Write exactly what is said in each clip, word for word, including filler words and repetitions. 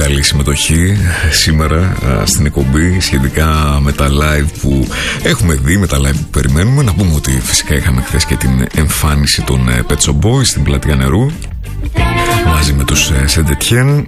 καλή συμμετοχή σήμερα στην εκπομπή σχετικά με τα live που έχουμε δει, με τα live που περιμένουμε. Να πούμε ότι φυσικά είχαμε χθες και την εμφάνιση των Pet Shop Boys στην Πλατεία Νερού μαζί με τους Saint Etienne.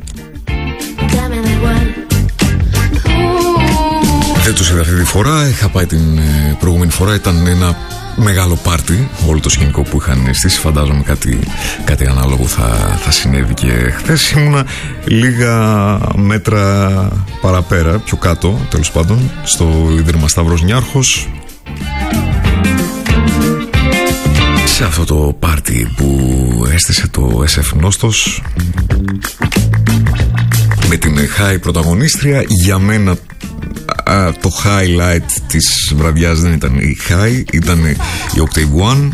Δεν τους είδα αυτή τη φορά, είχα πάει την προηγούμενη φορά, ήταν ένα μεγάλο πάρτι όλο το σκηνικό που είχαν στήσει. Φαντάζομαι κάτι, κάτι ανάλογο θα, θα συνέβη και χθες. Ήμουνα λίγα μέτρα παραπέρα, πιο κάτω τέλος πάντων, στο Ίδρυμα Σταύρος Νιάρχος, σε αυτό το πάρτι που έστησε το ες εφ Νόστος, με την High πρωταγωνίστρια. Για μένα α, το highlight της βραδιάς δεν ήταν η High, ήταν η Octave One.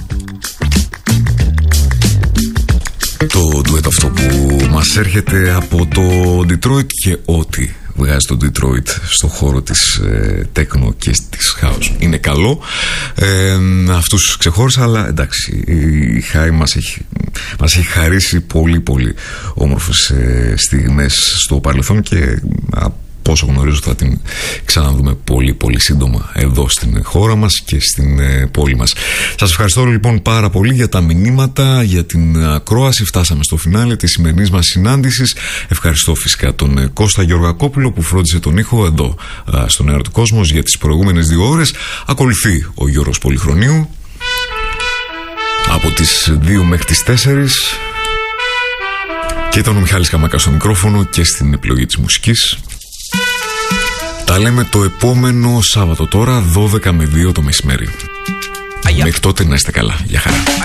Το ντουέτο αυτό που μας έρχεται από το Detroit και ό,τι βγάζει το Detroit στο χώρο της ε, techno και της house είναι καλό. ε, Αυτούς ξεχώρισα, αλλά εντάξει, η High μας έχει, μας έχει χαρίσει πολύ πολύ όμορφες ε, στιγμές στο παρελθόν και πόσο γνωρίζω θα την ξαναδούμε πολύ πολύ σύντομα εδώ στην χώρα μας και στην ε, πόλη μας. Σας ευχαριστώ λοιπόν πάρα πολύ για τα μηνύματα, για την ακρόαση. Φτάσαμε στο φινάλε της σημερινής μας συνάντησης. Ευχαριστώ φυσικά τον ε, Κώστα Γεωργακόπουλο που φρόντισε τον ήχο εδώ ε, στον Αέρα του Κόσμος για τις προηγούμενες δύο ώρες. Ακολουθεί ο Γιώργος Πολυχρονίου από τις δύο μέχρι τις τέσσερις και ήταν ο Μιχάλης Καμάκας στο μικρόφωνο και στην επιλογή της μουσικής. Τα λέμε το επόμενο Σάββατο τώρα, δώδεκα με δύο το μεσημέρι. Μέχρι τότε να είστε καλά. Γεια χαρά.